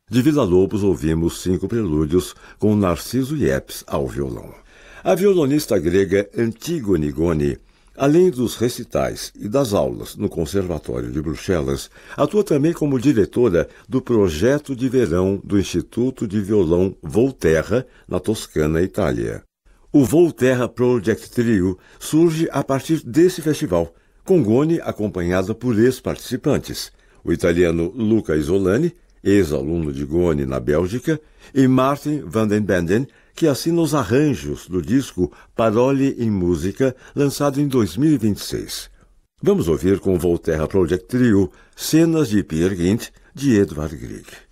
De Villa-Lobos ouvimos 5 prelúdios com Narciso Yepes ao violão. A violonista grega Antígone Goni, além dos recitais e das aulas no Conservatório de Bruxelas, atua também como diretora do projeto de verão do Instituto de Violão Volterra, na Toscana, Itália. O Volterra Project Trio surge a partir desse festival, com Goni acompanhada por ex-participantes, o italiano Luca Isolani, ex-aluno de Goni na Bélgica, e Martin van den Benden, que assina os arranjos do disco Parole em Música, lançado em 2026. Vamos ouvir com o Volterra Project Trio cenas de Peer Gynt, de Edvard Grieg.